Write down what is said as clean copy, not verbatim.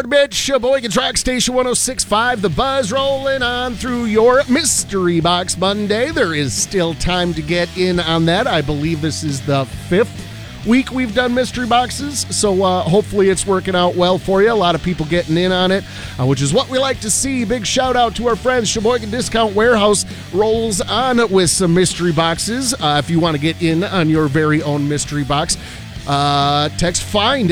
son of a bitch, Sheboygan Track Station 106.5, The Buzz rolling on through your Mystery Box Monday. There is still time to get in on that. I believe this is the 5th week we've done mystery boxes, so hopefully it's working out well for you. A lot of people getting in on it, which is what we like to see. Big shout out to our friends. Sheboygan Discount Warehouse rolls on with some mystery boxes. If you want to get in on your very own mystery box, text FIND